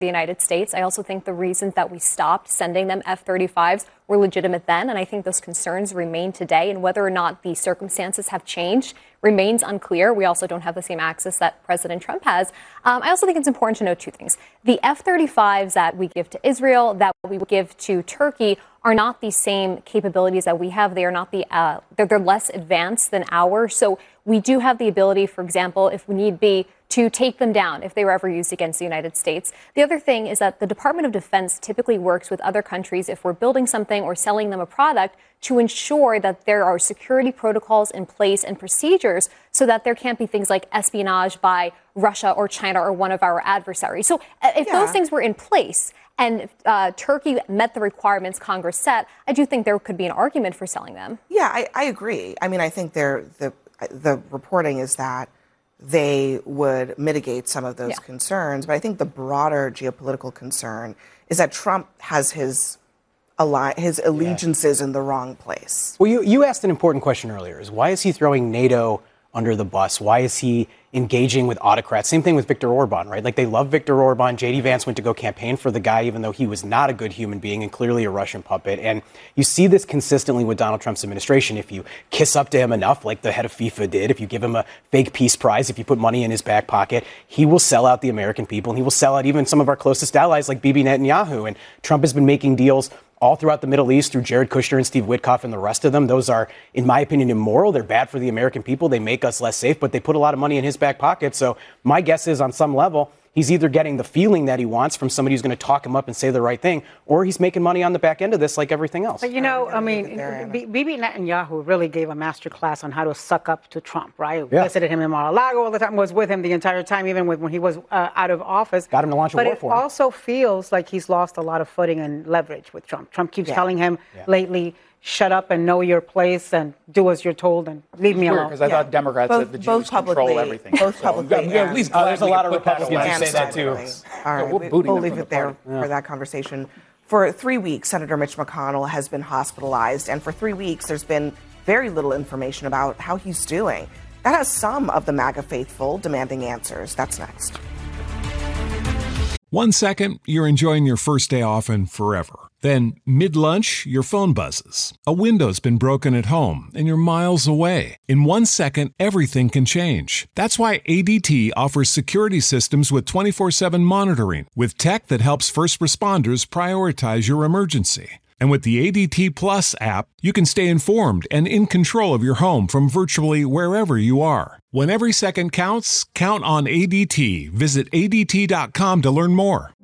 the United States. I also think the reasons that we stopped sending them F-35s were legitimate then, and I think those concerns remain today. And whether or not the circumstances have changed remains unclear. We also don't have the same access that President Trump has. I also think it's important to note two things. The F-35s that we give to Israel, that we give to Turkey, are not the same capabilities that we have. They are not they're less advanced than ours. So we do have the ability, for example, if we need be, to take them down if they were ever used against the United States. The other thing is that the Department of Defense typically works with other countries if we're building something or selling them a product to ensure that there are security protocols in place and procedures so that there can't be things like espionage by Russia or China or one of our adversaries. So if those things were in place and Turkey met the requirements Congress set, I do think there could be an argument for selling them. Yeah, I agree. I mean, I think the reporting is that they would mitigate some of those concerns. But I think the broader geopolitical concern is that Trump has his allegiances in the wrong place. Well, you asked an important question earlier, is why is he throwing NATO under the bus? Why is he engaging with autocrats? Same thing with Viktor Orban, right? Like, they love Viktor Orban. J.D. Vance went to go campaign for the guy, even though he was not a good human being and clearly a Russian puppet. And you see this consistently with Donald Trump's administration. If you kiss up to him enough, like the head of FIFA did, if you give him a fake peace prize, if you put money in his back pocket, he will sell out the American people, and he will sell out even some of our closest allies like Bibi Netanyahu. And Trump has been making deals all throughout the Middle East through Jared Kushner and Steve Witkoff and the rest of them. Those are, in my opinion, immoral. They're bad for the American people. They make us less safe, but they put a lot of money in his back pocket. So my guess is, on some level, he's either getting the feeling that he wants from somebody who's going to talk him up and say the right thing, or he's making money on the back end of this like everything else. But, Bibi Netanyahu really gave a master class on how to suck up to Trump, right? Yeah. Visited him in Mar-a-Lago all the time, was with him the entire time, even when he was out of office. Got him to launch a war for him. But it also feels like he's lost a lot of footing and leverage with Trump. Trump keeps telling him lately, shut up and know your place and do as you're told and leave me alone. Because I thought Democrats said the Jews control everything. Both publicly. There's a lot of Republicans who say that too. All right, we'll leave it there for that conversation. For 3 weeks, Senator Mitch McConnell has been hospitalized, and for 3 weeks, there's been very little information about how he's doing. That has some of the MAGA faithful demanding answers. That's next. 1 second, you're enjoying your first day off and forever. Then, mid-lunch, your phone buzzes. A window's been broken at home, and you're miles away. In 1 second, everything can change. That's why ADT offers security systems with 24/7 monitoring, with tech that helps first responders prioritize your emergency. And with the ADT Plus app, you can stay informed and in control of your home from virtually wherever you are. When every second counts, count on ADT. Visit ADT.com to learn more.